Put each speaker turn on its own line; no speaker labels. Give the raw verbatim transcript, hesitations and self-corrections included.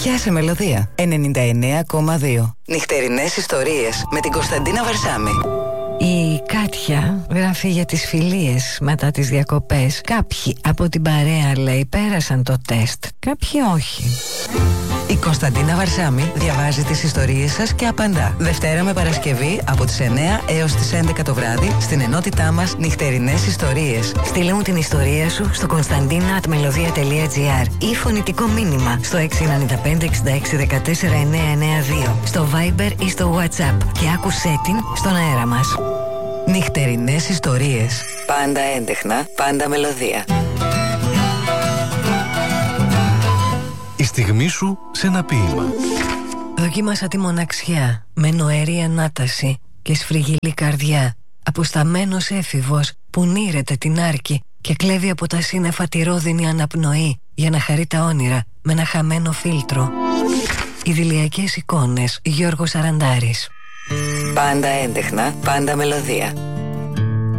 Πιάσε μελωδία ενενήντα εννέα κόμμα δύο. Νυχτερινές ιστορίες με την Κωνσταντίνα Βαρσάμη.
Η Κάτια γράφει για τις φιλίες μετά τις διακοπές. Κάποιοι από την παρέα, λέει, πέρασαν το τεστ, κάποιοι όχι.
Η Κωνσταντίνα Βαρσάμη διαβάζει τις ιστορίες σας και απαντά. Δευτέρα με Παρασκευή από τις εννέα έως τις έντεκα το βράδυ στην ενότητά μας Νυχτερινές Ιστορίες.
Στείλε μου την ιστορία σου στο konstantina at melodia τελεία gr ή φωνητικό μήνυμα στο έξι εννιά πέντε εξήντα έξι δεκατέσσερα εννιακόσια ενενήντα δύο, στο Viber ή στο WhatsApp και άκουσέ την στον αέρα μας.
Νυχτερινές Ιστορίες. Πάντα έντεχνα, πάντα μελωδία.
Η στιγμή σου σε ένα ποίημα.
Δοκίμασα τη μοναξιά με νοερή ανάταση και σφριγγυλή καρδιά. Αποσταμένος έφηβος που νύρεται την άρκη και κλέβει από τα σύννεφα τη ρόδινη αναπνοή για να χαρεί τα όνειρα με ένα χαμένο φίλτρο. Ιδηλιακές εικόνες, Γιώργος Αραντάρης.
Πάντα έντεχνα, πάντα μελωδία.